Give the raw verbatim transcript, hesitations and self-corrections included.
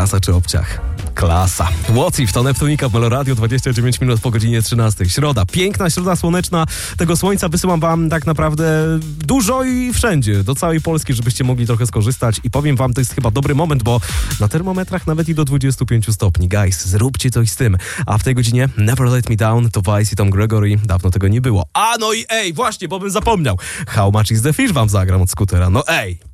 Klasa czy obciach? Klasa. What If to Neptunika w Meloradio, dwadzieścia dziewięć minut po godzinie trzynastej. Środa. Piękna środa słoneczna. Tego słońca wysyłam wam tak naprawdę dużo i wszędzie. Do całej Polski, żebyście mogli trochę skorzystać. I powiem wam, to jest chyba dobry moment, bo na termometrach nawet i do dwudziestu pięciu stopni. Guys, zróbcie coś z tym. A w tej godzinie Never Let Me Down to Vice i Tom Gregory. Dawno tego nie było. A no i ej, właśnie, bo bym zapomniał. How Much Is The Fish wam zagram od Skutera. No ej.